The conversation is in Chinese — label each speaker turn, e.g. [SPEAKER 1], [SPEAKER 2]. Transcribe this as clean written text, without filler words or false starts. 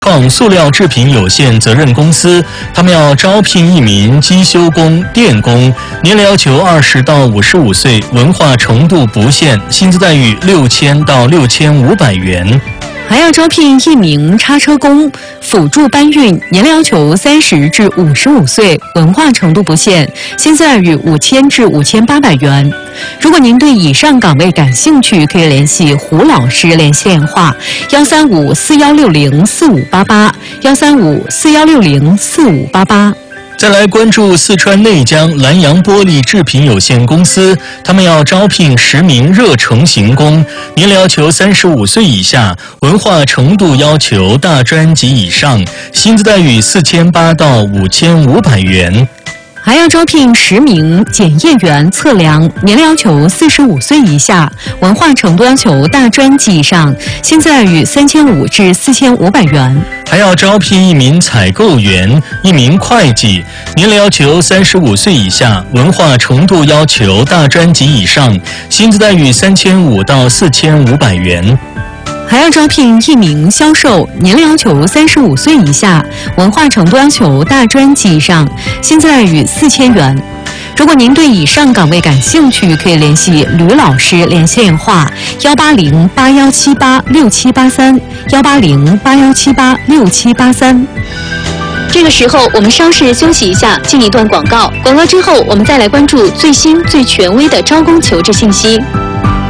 [SPEAKER 1] 创塑料制品有限责任公司，他们要招聘一名机修工、电工，年龄要求20到55岁，文化程度不限，薪资待遇6000到6500元。
[SPEAKER 2] 还要招聘一名叉车工、辅助搬运，年龄要求30至55岁，文化程度不限，薪资待遇5000至5800元。如果您对以上岗位感兴趣，可以联系胡老师联系电话13541604588，13541604588。
[SPEAKER 1] 再来关注四川内江南阳玻璃制品有限公司，他们要招聘10名热成型工，年龄要求35岁以下，文化程度要求大专及以上，薪资待遇4800到5500元。
[SPEAKER 2] 还要招聘10名检验员测量，年龄要求45岁以下，文化程度要求大专及以上，薪资待遇3500至4500元。
[SPEAKER 1] 还要招聘一名采购员、一名会计，年龄要求35岁以下，文化程度要求大专及以上，薪资待遇3500到4500元。
[SPEAKER 2] 还要招聘一名销售，年龄要求35岁以下，文化程度要求大专及以上，薪资待遇4000元。如果您对以上岗位感兴趣，可以联系吕老师联系电话18081786783，18081786783。这个时候，我们稍事休息一下，进一段广告。广告之后，我们再来关注最新最权威的招工求职信息。